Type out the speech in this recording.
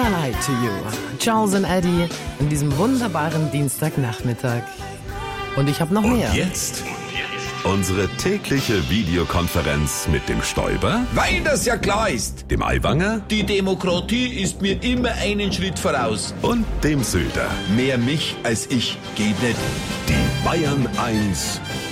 Lie to You. Charles and Eddie in diesem wunderbaren Dienstagnachmittag. Und ich habe noch mehr. Und jetzt unsere tägliche Videokonferenz mit dem Stoiber, Weil das ja klar ist. dem Aiwanger Die Demokratie ist mir immer einen Schritt voraus. und dem Söder. Mehr mich als ich geht nicht. Die Bayern 1